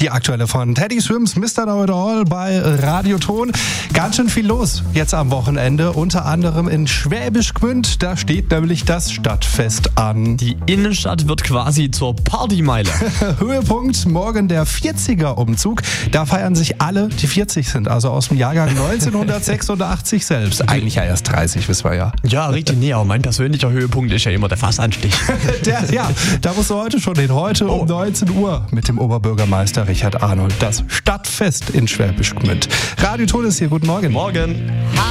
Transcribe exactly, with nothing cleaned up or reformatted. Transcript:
Die aktuelle von Teddy Swims, Mister Know It All bei Radioton. Ganz schön viel los jetzt am Wochenende, unter anderem in Schwäbisch Gmünd. Da steht nämlich das Stadtfest an. Die Innenstadt wird quasi zur Partymeile. Höhepunkt morgen der vierziger-Umzug. Da feiern sich alle, die vierzig sind, also aus dem Jahrgang neunzehnhundertsechsundachtzig selbst. Eigentlich ja erst dreißig, wissen wir ja. Ja, richtig. Nee, aber mein persönlicher Höhepunkt ist ja immer der Fassanstich. Der, ja, da musst du heute schon hin. Heute um neunzehn Uhr mit dem Oberbürgermeister Richard Arnold. Das Stadtfest in Schwäbisch Gmünd. Radioton ist hier. Guten Morgen. Morgen.